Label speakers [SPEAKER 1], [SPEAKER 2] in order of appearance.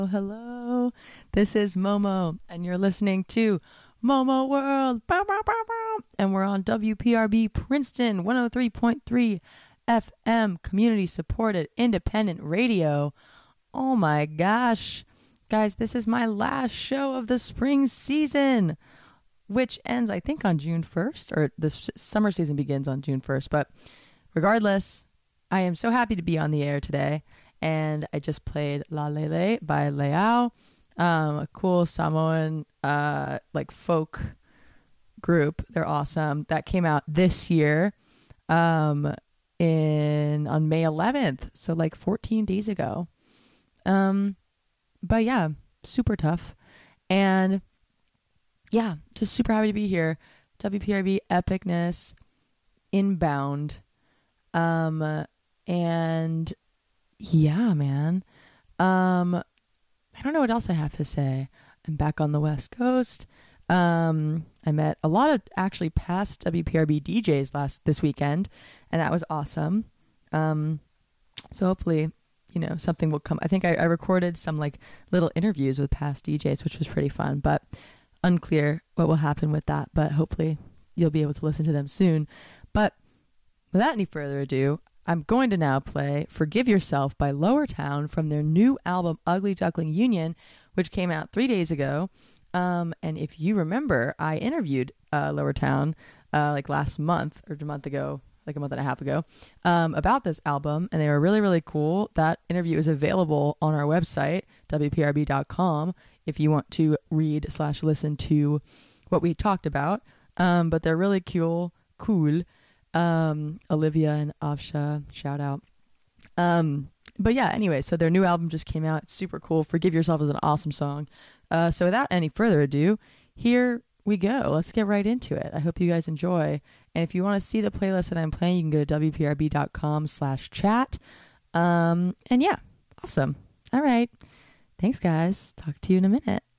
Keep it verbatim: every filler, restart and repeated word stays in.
[SPEAKER 1] Hello, this is Momo, and you're listening to Momo World. Bow, bow, bow, bow. And we're on W P R B Princeton one oh three point three F M, community supported independent radio. Oh my gosh, guys, this is my last show of the spring season, which ends, I think, on June first, or the summer season begins on June first. But regardless, I am so happy to be on the air today. And I just played La Lele by Leao, um, a cool Samoan uh, like folk group. They're awesome. That came out this year um, in on May eleventh, so like fourteen days ago. Um, but yeah, super tough. And yeah, just super happy to be here. W P R B epicness inbound. Um, and yeah, man. Um, I don't know what else I have to say. I'm back on the West Coast. Um, I met a lot of actually past W P R B D Js last this weekend, and that was awesome. Um, so hopefully, you know, something will come. I think I, I recorded some like little interviews with past D Js, which was pretty fun, but unclear what will happen with that. But hopefully, you'll be able to listen to them soon. But without any further ado, I'm going to now play Forgive Yourself by Lower Town from their new album Ugly Duckling Union, which came out three days ago. Um, and if you remember, I interviewed uh, Lower Town uh, like last month or a month ago, like a month and a half ago, um, about this album, and they were really, really cool. That interview is available on our website, W P R B dot com, if you want to read slash listen to what we talked about. Um, but they're really cool, cool. Um, Olivia and Avsha, shout out. Um, but yeah, anyway, so their new album just came out. It's super cool. Forgive Yourself is an awesome song. Uh, so without any further ado, here we go. Let's get right into it. I hope you guys enjoy. And if you want to see the playlist that I'm playing, you can go to W P R B dot com slash chat. Um, and yeah, awesome. All right. Thanks, guys. Talk to you in a minute.